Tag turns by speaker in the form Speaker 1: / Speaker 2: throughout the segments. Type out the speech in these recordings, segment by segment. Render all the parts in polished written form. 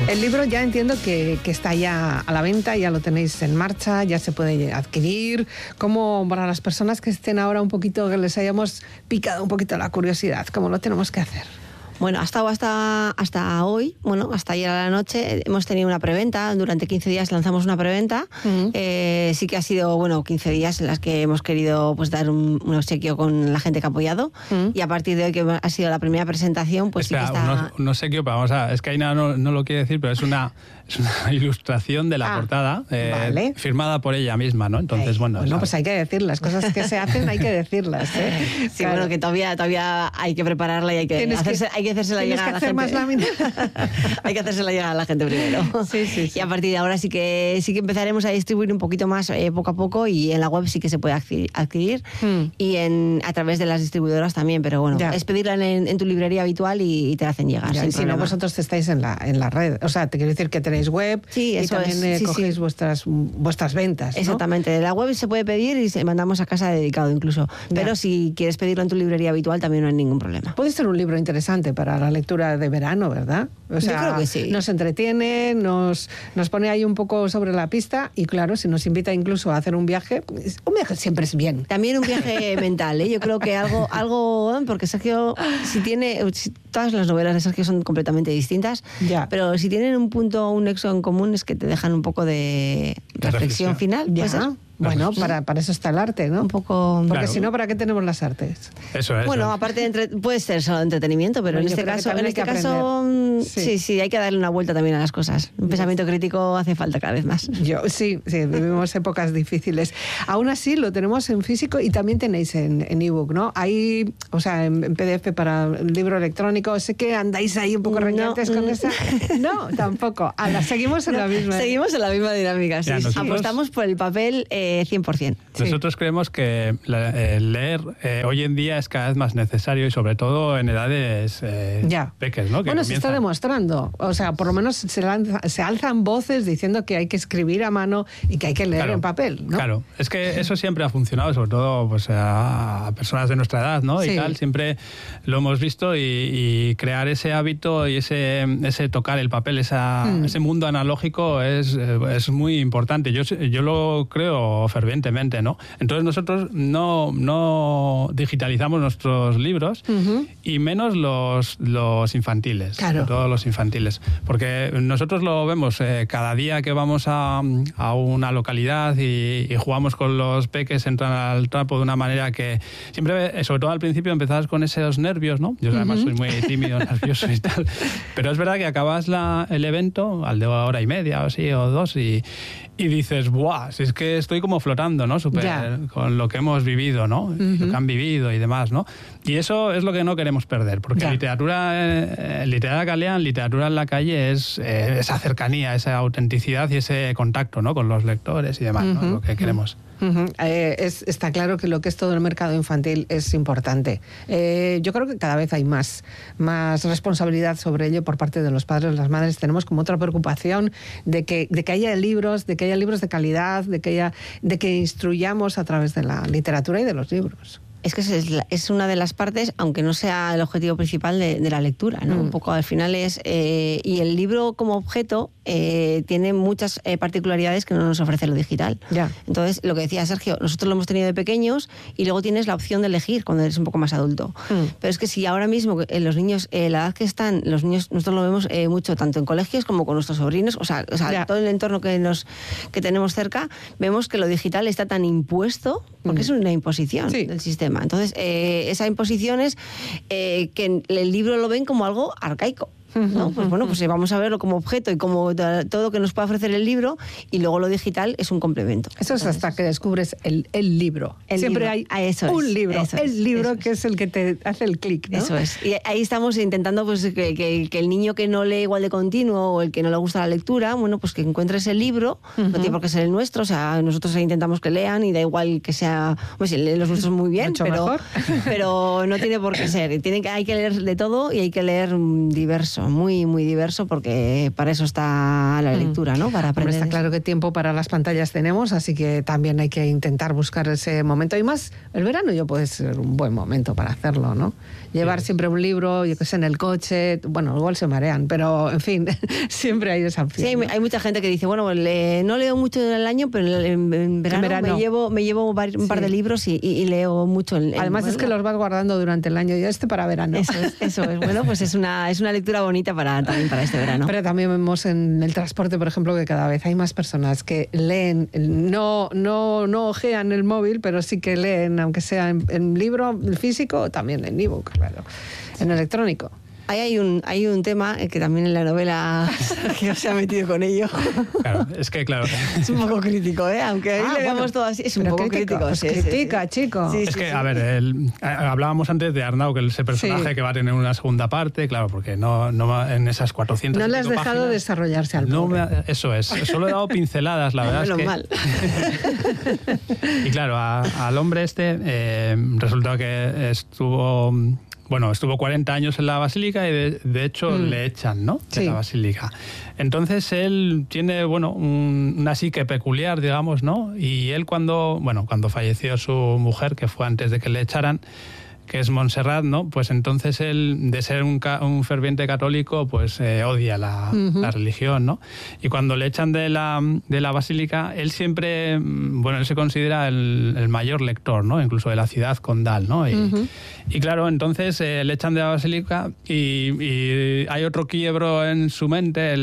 Speaker 1: El libro ya entiendo que está ya a la venta, ya lo tenéis en marcha, ya se puede adquirir. ¿Cómo, para las personas que estén ahora un poquito, que les hayamos picado un poquito la curiosidad, cómo lo tenemos que hacer?
Speaker 2: Bueno, hasta hoy, hasta ayer a la noche, hemos tenido una preventa. Durante 15 días lanzamos una preventa. Sí que ha sido, 15 días en las que hemos querido dar un obsequio con la gente que ha apoyado. Y a partir de hoy, que ha sido la primera presentación, pues
Speaker 3: espera,
Speaker 2: sí que está...
Speaker 3: un obsequio, es que Aina no lo quiere decir, pero es una ilustración de la portada,
Speaker 1: vale,
Speaker 3: firmada por ella misma, ¿no? Entonces,
Speaker 1: pues hay que decir las cosas que se hacen, hay que decirlas, ¿eh?
Speaker 2: Sí, claro. Que todavía hay que prepararla y hay que hacérsela llegar a la gente.
Speaker 1: Más láminas.
Speaker 2: Hay que hacérsela llegar a la gente primero.
Speaker 1: Sí.
Speaker 2: Y a partir de ahora sí que empezaremos a distribuir un poquito más poco a poco, y en la web sí que se puede adquirir y a través de las distribuidoras también, pero es pedirla en tu librería habitual y te la hacen llegar.
Speaker 1: Y si no, vosotros estáis en la red. O sea, te quiero decir que tenéis web,
Speaker 2: sí,
Speaker 1: y también cogéis vuestras ventas, ¿no?
Speaker 2: Exactamente. De la web se puede pedir y se mandamos a casa dedicado incluso. Pero si quieres pedirlo en tu librería habitual también no hay ningún problema.
Speaker 1: Puede ser un libro interesante para la lectura de verano, ¿verdad? O sea,
Speaker 2: yo creo que sí.
Speaker 1: Nos entretiene, nos pone ahí un poco sobre la pista, y claro, si nos invita incluso a hacer un viaje siempre es bien.
Speaker 2: También un viaje mental, ¿eh? Yo creo que algo porque Sergio, todas las novelas de Sergio son completamente distintas, pero si tienen un nexo en común, es que te dejan un poco de reflexión final. Bueno, para eso está el arte, ¿no? Un poco...
Speaker 1: Porque si no, ¿para qué tenemos las artes?
Speaker 3: Eso es.
Speaker 2: Bueno, aparte puede ser solo entretenimiento, pero en este caso sí, hay que darle una vuelta también a las cosas. Un pensamiento crítico hace falta cada vez más.
Speaker 1: Sí, vivimos épocas difíciles. Aún así, lo tenemos en físico y también tenéis en ebook, ¿no? Hay, en PDF para el libro electrónico. Sé que andáis ahí un poco reñantes con esa... No, tampoco. Seguimos en la misma.
Speaker 2: Seguimos en la misma dinámica, sí. Apostamos por el papel 100%.
Speaker 3: Nosotros creemos que leer hoy en día es cada vez más necesario, y sobre todo en edades pequeñas, ¿no?
Speaker 1: Se está demostrando. O sea, por lo menos se alzan voces diciendo que hay que escribir a mano y que hay que leer en papel, ¿no?
Speaker 3: Claro, es que eso siempre ha funcionado, sobre todo a personas de nuestra edad, ¿no? Sí. Y tal, siempre lo hemos visto, y crear ese hábito y ese tocar el papel, ese mundo analógico es muy importante. Yo lo creo fervientemente, ¿no? Entonces nosotros no digitalizamos nuestros libros, y menos los infantiles, sobre todo los infantiles, porque nosotros lo vemos cada día que vamos a una localidad y jugamos con los peques, entran al trapo de una manera que siempre, sobre todo al principio, empezabas con esos nervios, ¿no? Yo además soy muy tímido, nervioso y tal, pero es verdad que acabas el evento al de hora y media o así, o dos, y dices, ¡buah! Si es que estoy como flotando, ¿no? Con lo que hemos vivido, ¿no? Lo que han vivido y demás, ¿no? Y eso es lo que no queremos perder, porque literatura Galeán, literatura en la calle, es esa cercanía, esa autenticidad y ese contacto, ¿no? Con los lectores y demás, ¿no? Lo que queremos.
Speaker 1: Está claro que lo que es todo el mercado infantil es importante. Yo creo que cada vez hay más responsabilidad sobre ello por parte de los padres, las madres. Tenemos como otra preocupación de que haya libros, de calidad, de que instruyamos a través de la literatura y de los libros.
Speaker 2: Es que es una de las partes, aunque no sea el objetivo principal de la lectura, ¿no? Un poco al final es... y el libro como objeto tiene muchas particularidades que no nos ofrece lo digital. Entonces, lo que decía Sergio, nosotros lo hemos tenido de pequeños, y luego tienes la opción de elegir cuando eres un poco más adulto. Pero es que si ahora mismo los niños, la edad que están, los niños, nosotros lo vemos mucho, tanto en colegios como con nuestros sobrinos, o sea todo el entorno que tenemos cerca, vemos que lo digital está tan impuesto, porque es una imposición del sistema. Entonces, esa imposición es que el libro lo ven como algo arcaico. ¿no? Pues bueno, pues vamos a verlo como objeto y como todo lo que nos puede ofrecer el libro, y luego lo digital es un complemento.
Speaker 1: Eso es hasta que descubres el libro. Siempre hay un libro, el libro que es el que te hace el clic, ¿no?
Speaker 2: Eso es. Y ahí estamos intentando pues que el niño que no lee igual de continuo o el que no le gusta la lectura, bueno, pues que encuentre ese libro, no tiene por qué ser el nuestro, o sea, nosotros intentamos que lean y da igual que sea, pues leen los nuestros muy bien, pero no tiene por qué ser. Hay que leer de todo y hay que leer diverso. diverso, muy, muy diverso, porque para eso está la lectura, ¿no? Para aprender.
Speaker 1: Está claro que tiempo para las pantallas tenemos, así que también hay que intentar buscar ese momento. Y más, el verano ya puede ser un buen momento para hacerlo, ¿no? Llevar siempre un libro, yo qué sé, en el coche, bueno, igual se marean, pero en fin, siempre hay esa opción.
Speaker 2: Sí, hay mucha gente que dice, bueno, no leo mucho en el año, pero en verano. Me llevo un par de libros y leo mucho.
Speaker 1: Además es que los vas guardando durante el año, y para verano.
Speaker 2: Eso es. Bueno, pues es una lectura bonita también para este verano.
Speaker 1: Pero también vemos en el transporte, por ejemplo, que cada vez hay más personas que leen, no ojean el móvil, pero sí que leen, aunque sea en libro físico, también en ebook, claro, en electrónico.
Speaker 2: Ahí hay un tema que también en la novela que se ha metido con ello.
Speaker 3: Claro, es que claro.
Speaker 2: Es un poco crítico, ¿eh? Aunque ahí le vemos todo así, es un poco crítico.
Speaker 1: Pues critica, chico.
Speaker 3: Sí, es que, a ver, hablábamos antes de Arnau, que ese personaje que va a tener una segunda parte, claro, porque no en esas 400
Speaker 1: no le has dejado
Speaker 3: páginas,
Speaker 1: desarrollarse al pobre.
Speaker 3: Eso es, solo he dado pinceladas, la verdad.
Speaker 2: Menos mal.
Speaker 3: Y claro, al hombre resulta que estuvo 40 años en la basílica y de hecho le echan, ¿no? De la basílica. Entonces él tiene, una psique peculiar, digamos, ¿no? Y él cuando falleció su mujer, que fue antes de que le echaran, que es Montserrat, ¿no? Pues entonces él, de ser un ferviente católico, pues odia la religión, ¿no? Y cuando le echan de la basílica, él siempre, él se considera el mayor lector, ¿no? Incluso de la ciudad condal, ¿no? Y claro, entonces le echan de la basílica y hay otro quiebro en su mente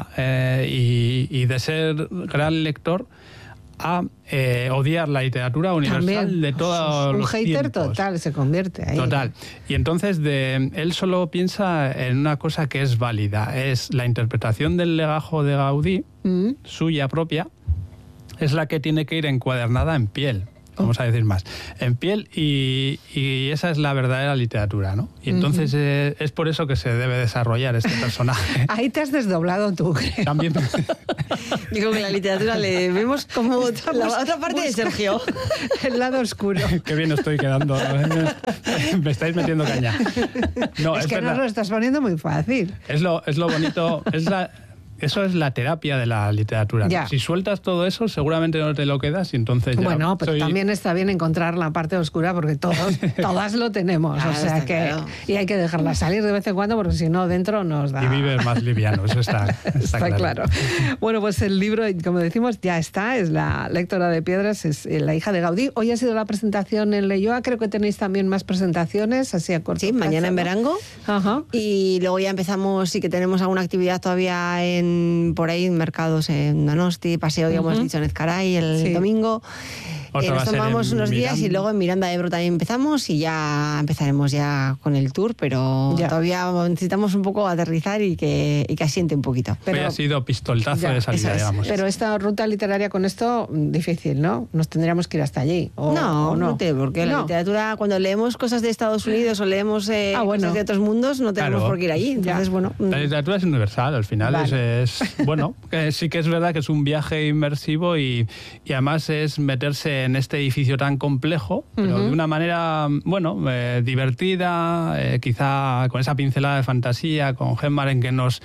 Speaker 3: y de ser gran lector a odiar la literatura universal también, de todos los tiempos.
Speaker 1: Un hater total se convierte ahí.
Speaker 3: Total. Y entonces él solo piensa en una cosa que es válida, es la interpretación del legajo de Gaudí, suya propia, es la que tiene que ir encuadernada en piel. Vamos a decir más, en piel, y esa es la verdadera literatura, ¿no? Y entonces es por eso que se debe desarrollar este personaje.
Speaker 1: Ahí te has desdoblado tú, creo.
Speaker 3: También.
Speaker 2: Digo que la literatura le vemos como la otra parte de Sergio.
Speaker 1: El lado oscuro.
Speaker 3: Qué bien estoy quedando. Me estáis metiendo caña. No,
Speaker 1: es que
Speaker 3: verdad.
Speaker 1: nos lo estás poniendo muy fácil.
Speaker 3: Es lo bonito, eso es la terapia de la literatura.
Speaker 1: Ya.
Speaker 3: Si sueltas todo eso, seguramente no te lo quedas y entonces ya...
Speaker 1: Bueno, pero también está bien encontrar la parte oscura porque todas lo tenemos.
Speaker 2: Claro,
Speaker 1: o sea que... Claro. Y hay que dejarla salir de vez en cuando porque si no, dentro nos da...
Speaker 3: Y vives más liviano, eso está
Speaker 1: claro. Bueno, pues el libro, como decimos, ya está. Es La lectora de piedras, es la hija de Gaudí. Hoy ha sido la presentación en Leioa. Creo que tenéis también más presentaciones, así a corto plazo.
Speaker 2: Sí, mañana en Verango.
Speaker 1: Ajá.
Speaker 2: Y luego ya empezamos, sí que tenemos alguna actividad todavía por ahí en mercados en Donosti, paseo, ya hemos dicho, en Ezcaray el domingo. Nos tomamos unos días y luego en Miranda de Ebro también empezamos y ya empezaremos ya con el tour, pero todavía necesitamos un poco aterrizar y que asiente un poquito.
Speaker 3: Pero ha sido pistoletazo de salida, digamos.
Speaker 1: Pero esta ruta literaria con esto, difícil, ¿no? Nos tendríamos que ir hasta allí.
Speaker 2: No te, porque la literatura, cuando leemos cosas de Estados Unidos o leemos cosas de otros mundos, no tenemos por qué ir allí. Entonces,
Speaker 3: la literatura es universal, al final es que sí que es verdad que es un viaje inmersivo y además es meterse en este edificio tan complejo, pero de una manera, divertida, quizá con esa pincelada de fantasía, con Gemma en que nos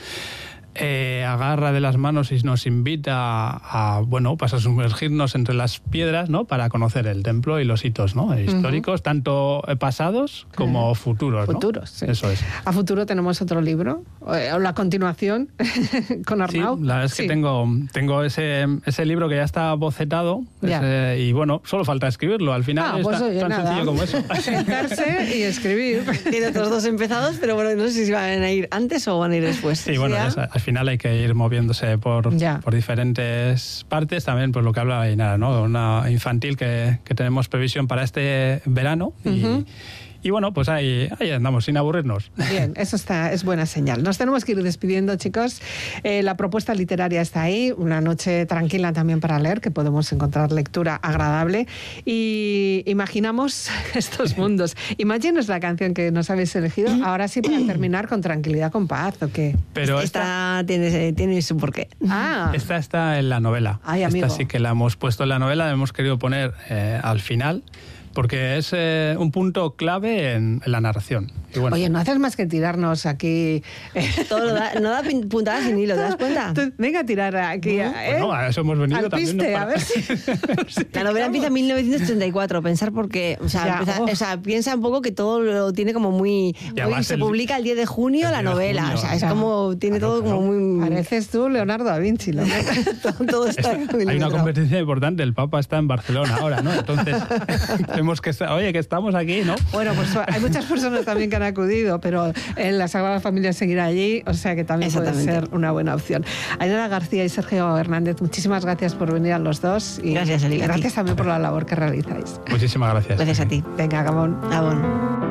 Speaker 3: agarra de las manos y nos invita a sumergirnos entre las piedras, ¿no? Para conocer el templo y los hitos, ¿no? Históricos, tanto pasados como futuros, ¿no?
Speaker 1: Futuros, sí.
Speaker 3: Eso es.
Speaker 1: ¿A futuro tenemos otro libro? ¿O la continuación con Arnau?
Speaker 3: Sí, la verdad es que tengo ese libro que ya está bocetado y solo falta escribirlo. Al final es tan sencillo como eso.
Speaker 1: Sentarse y escribir.
Speaker 2: Tiene otros dos empezados, pero no sé si van a ir antes o van a ir después.
Speaker 3: Sí, al final hay que ir moviéndose por diferentes partes. También por lo que habla Ainara, ¿no? Una infantil que tenemos previsión para este verano. Y pues ahí andamos, sin aburrirnos.
Speaker 1: Bien, eso es buena señal. Nos tenemos que ir despidiendo, chicos. La propuesta literaria está ahí, una noche tranquila también para leer, que podemos encontrar lectura agradable. Y imaginamos estos mundos. Imagine es la canción que nos habéis elegido. Ahora sí, para terminar con Tranquilidad, con Paz, ¿o qué?
Speaker 3: Pero
Speaker 2: esta tiene su porqué.
Speaker 3: Esta está en la novela.
Speaker 1: Ay, amigo.
Speaker 3: Esta sí que la hemos puesto en la novela, la hemos querido poner al final. porque es un punto clave en la narración. Y bueno,
Speaker 1: oye, no haces más que tirarnos aquí.
Speaker 2: Todo no da puntadas sin hilo, ¿te das cuenta?
Speaker 1: Venga a tirar aquí.
Speaker 3: no, a eso hemos venido
Speaker 1: al
Speaker 3: también.
Speaker 1: piste, a ver si...
Speaker 2: La novela empieza en 1984, pensar porque, o sea, piensa un poco que todo lo tiene como muy... Hoy se publica el 10 de junio la novela, junio, o sea, es como, tiene todo como muy...
Speaker 1: Pareces tú Leonardo da Vinci.
Speaker 2: todo está
Speaker 3: hay una competencia importante, el Papa está en Barcelona ahora, ¿no? Entonces, tenemos que estar, oye, que estamos aquí, ¿no?
Speaker 1: Bueno, pues hay muchas personas también que han acudido, pero en la Sagrada Familia seguirá allí, o sea que también puede ser una buena opción. Ainhoa García y Sergio Hernández, muchísimas gracias por venir a los dos. Y
Speaker 2: gracias, Eli.
Speaker 1: Gracias también por la labor que realizáis.
Speaker 3: Muchísimas gracias.
Speaker 2: Gracias a ti.
Speaker 1: Venga, Gabón.
Speaker 2: Gabón.